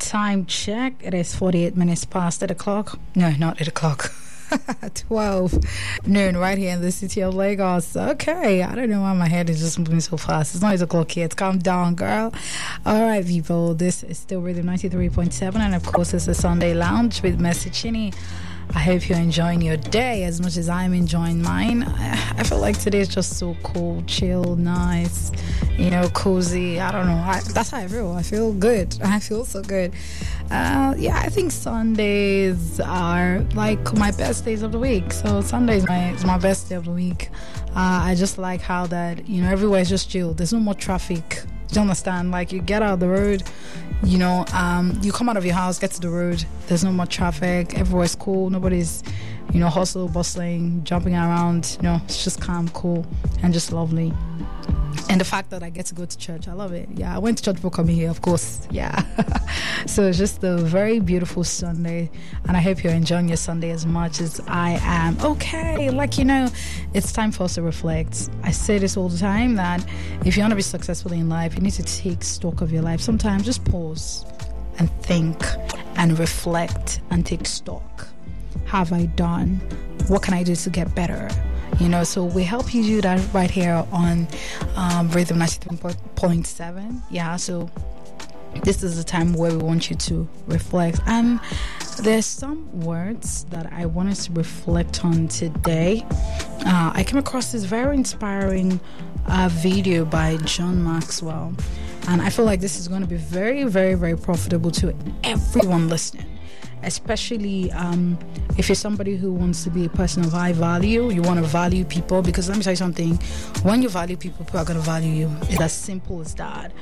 time check, it is 48 minutes past 8 o'clock. No, not 8 o'clock. 12 noon right here in the city of Lagos. Okay, I don't know why my head is just moving so fast. It's not 8 o'clock yet. Calm down, girl. All right, people. This is still Rhythm 93.7, and of course, it's the Sunday Lounge with Mercy Chinny. I hope you're enjoying your day as much as I'm enjoying mine. I feel like today is just so cool, chill, nice, cozy. I don't know. That's how I feel. I feel good. I feel so good. I think Sundays are like my best days of the week. So Sunday is my best day of the week. I just like how that, everywhere is just chill. There's no more traffic. Do you understand? Like, you get out of the road, you come out of your house, get to the road, there's no more traffic, everywhere's cool, nobody's, hustle, bustling, jumping around, it's just calm, cool, and just lovely. And the fact that I get to go to church, I love it. Yeah, I went to church before coming here, of course. Yeah. So it's just a very beautiful Sunday, and I hope you're enjoying your Sunday as much as I am. Okay, it's time for us to reflect. I say this all the time, that if you want to be successful in life, you need to take stock of your life. Sometimes just pause and think and reflect and take stock. How have I done? What can I do to get better? So we help you do that right here on Rhythm 93.7. Yeah, so this is the time where we want you to reflect. And there's some words that I wanted to reflect on today. I came across this very inspiring video by John Maxwell. And I feel like this is going to be very, very, very profitable to everyone listening. Especially if you're somebody who wants to be a person of high value, you want to value people, because let me tell you something, when you value people, people are going to value you. It's as simple as that.